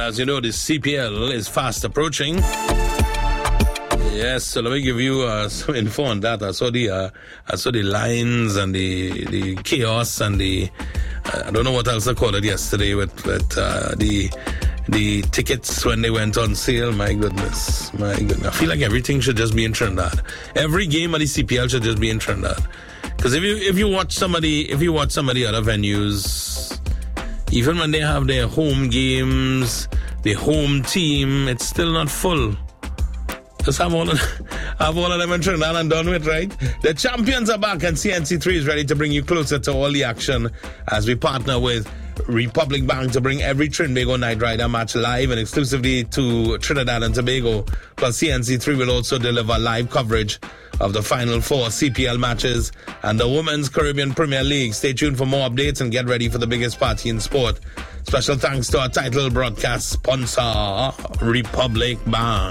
as you know, the CPL is fast approaching. Yes, so let me give you some info on that. I saw the lines and the chaos and the I don't know what else I called it yesterday with the tickets when they went on sale. My goodness. I feel like everything should just be in Trinidad. Every game of the CPL should just be in Trinidad. Because if you watch some of the other venues, even when they have their home games, the home team, it's still not full. Just have all of them in Trinidad and done with, right? The champions are back and CNC3 is ready to bring you closer to all the action as we partner with Republic Bank to bring every Trinbago Night Rider match live and exclusively to Trinidad and Tobago. Plus CNC3 will also deliver live coverage of the final 4 CPL matches and the Women's Caribbean Premier League. Stay tuned for more updates and get ready for the biggest party in sport. Special thanks to our title broadcast sponsor, Republic Bank.